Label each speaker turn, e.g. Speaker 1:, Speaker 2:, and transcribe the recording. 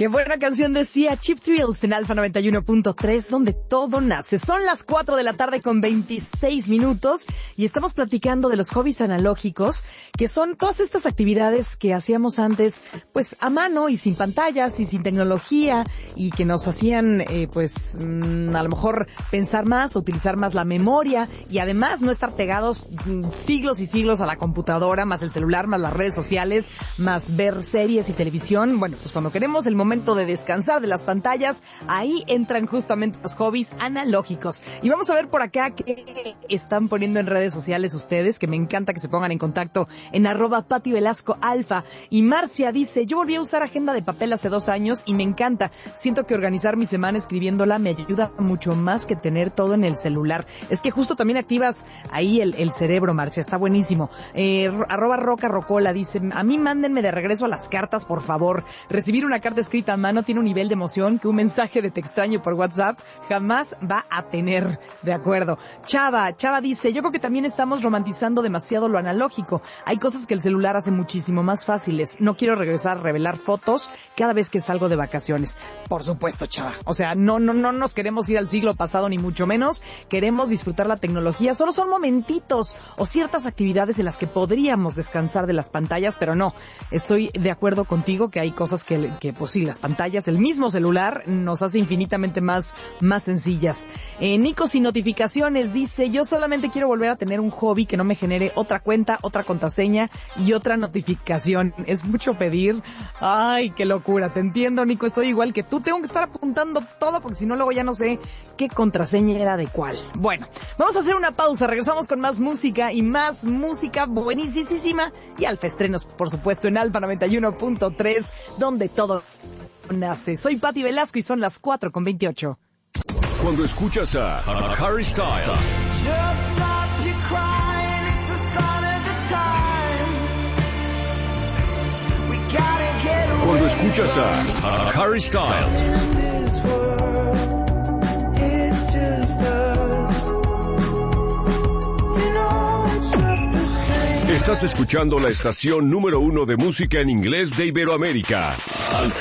Speaker 1: Qué buena canción decía Cheap Thrills en Alfa 91.3, donde todo nace. Son las 4 de la tarde con 26 minutos y estamos platicando de los hobbies analógicos, que son todas estas actividades que hacíamos antes, pues a mano y sin pantallas y sin tecnología, y que nos hacían, a lo mejor pensar más, utilizar más la memoria y además no estar pegados siglos y siglos a la computadora, más el celular, más las redes sociales, más ver series y televisión. Bueno, pues cuando queremos el momento de descansar de las pantallas, ahí entran justamente los hobbies analógicos. Y vamos a ver por acá qué están poniendo en redes sociales ustedes, que me encanta que se pongan en contacto en @PatiVelascoAlfa. Y Marcia dice: yo volví a usar agenda de papel hace 2 años y me encanta. Siento que organizar mi semana escribiéndola me ayuda mucho más que tener todo en el celular. Es que justo también activas ahí el cerebro, Marcia, está buenísimo. @RocaRocola dice: a mí mándenme de regreso a las cartas, por favor. Recibir una carta escrita a mano tiene un nivel de emoción que un mensaje de te extraño por WhatsApp jamás va a tener. De acuerdo. Chava dice: yo creo que también estamos romantizando demasiado lo analógico. Hay cosas que el celular hace muchísimo más fáciles. No quiero regresar a revelar fotos cada vez que salgo de vacaciones. Por supuesto, Chava. O sea, no nos queremos ir al siglo pasado ni mucho menos. Queremos disfrutar la tecnología. Solo son momentitos o ciertas actividades en las que podríamos descansar de las pantallas, pero no. Estoy de acuerdo contigo que hay cosas que pues sí, las pantallas, el mismo celular nos hace infinitamente más sencillas. Nico sin notificaciones dice: yo solamente quiero volver a tener un hobby que no me genere otra cuenta, otra contraseña y otra notificación. Es mucho pedir. Ay, qué locura. Te entiendo, Nico, estoy igual que tú. Tengo que estar apuntando todo porque si no luego ya no sé qué contraseña era de cuál. Bueno, vamos a hacer una pausa. Regresamos con más música y más música buenísima y Alfa Estrenos, por supuesto, en Alfa 91.3, donde todo nace. Soy Pati Velasco y son las 4:28.
Speaker 2: Cuando escuchas a Harry Styles, cuando escuchas a Harry Styles, estás escuchando la estación número 1 de música en inglés de Iberoamérica,